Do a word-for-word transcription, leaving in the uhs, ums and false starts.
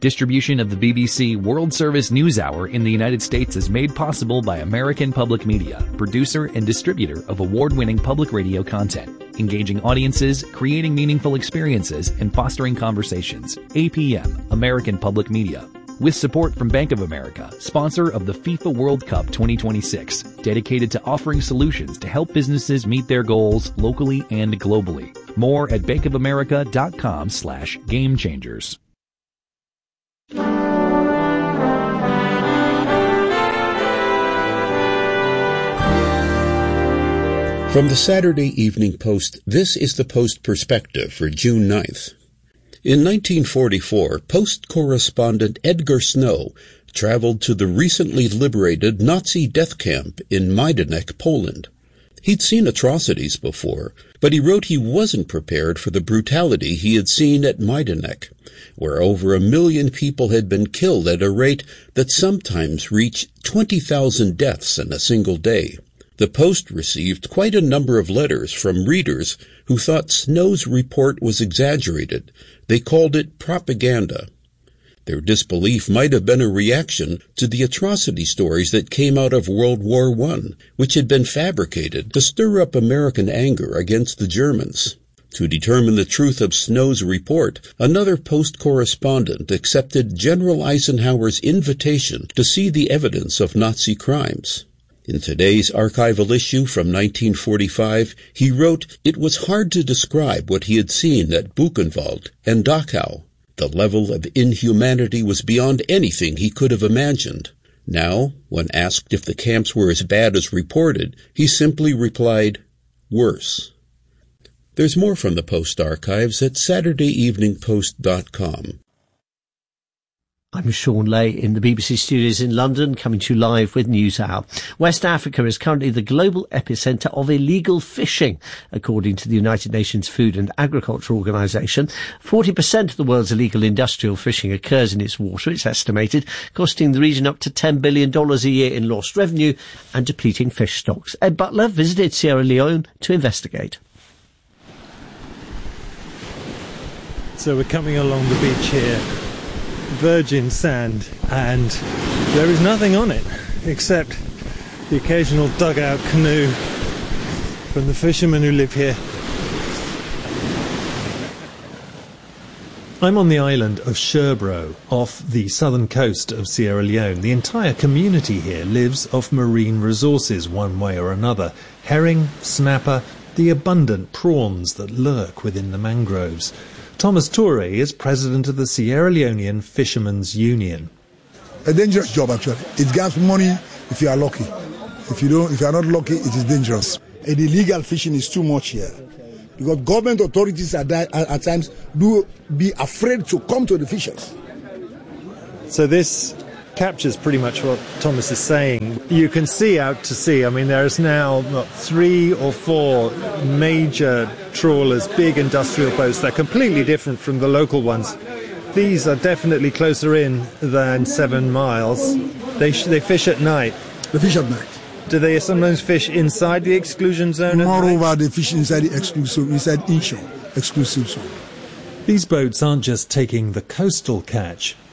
Distribution of the B B C World Service News Hour in the United States is made possible by American Public Media, producer and distributor of award-winning public radio content, engaging audiences, creating meaningful experiences, and fostering conversations. A P M, American Public Media. With support from Bank of America, sponsor of the FIFA World Cup twenty twenty-six, dedicated to offering solutions to help businesses meet their goals locally and globally. More at bankofamerica.com slash game changers. From the Saturday Evening Post, this is the Post Perspective for June ninth. In nineteen forty-four, Post correspondent Edgar Snow traveled to the recently liberated Nazi death camp in Majdanek, Poland. He'd seen atrocities before, but he wrote he wasn't prepared for the brutality he had seen at Majdanek, where over a million people had been killed at a rate that sometimes reached twenty thousand deaths in a single day. The Post received quite a number of letters from readers who thought Snow's report was exaggerated. They called it propaganda. Their disbelief might have been a reaction to the atrocity stories that came out of World War One, which had been fabricated to stir up American anger against the Germans. To determine the truth of Snow's report, another Post correspondent accepted General Eisenhower's invitation to see the evidence of Nazi crimes. In today's archival issue from nineteen forty-five, he wrote, it was hard to describe what he had seen at Buchenwald and Dachau. The level of inhumanity was beyond anything he could have imagined. Now, when asked if the camps were as bad as reported, he simply replied, worse. There's more from the Post archives at saturday evening post dot com. I'm Sean Lay in the B B C studios in London, coming to you live with NewsHour. West Africa is currently the global epicentre of illegal fishing, according to the United Nations Food and Agriculture Organization. forty percent of the world's illegal industrial fishing occurs in its water, it's estimated, costing the region up to ten billion dollars a year in lost revenue and depleting fish stocks. Ed Butler visited Sierra Leone to investigate. So we're coming along the beach here. Virgin sand, and there is nothing on it except the occasional dugout canoe from the fishermen who live here. I'm on the island of Sherbro, off the southern coast of Sierra Leone. The entire community here lives off marine resources one way or another. Herring, snapper, the abundant prawns that lurk within the mangroves. Thomas Toure is president of the Sierra Leonean Fishermen's Union. A dangerous job, actually. It gets money if you are lucky. If you don't, if you are not lucky, it is dangerous. And illegal fishing is too much here, because government authorities at, that, at times do be afraid to come to the fishers. So this captures pretty much what Thomas is saying. You can see out to sea. I mean, there's now what, three or four major trawlers, big industrial boats. They're completely different from the local ones. These are definitely closer in than seven miles. They sh- they fish at night. They fish at night. Do they sometimes fish inside the exclusion zone? Moreover, they fish inside the exclusive, inside inshore exclusive zone. These boats aren't just taking the coastal catch.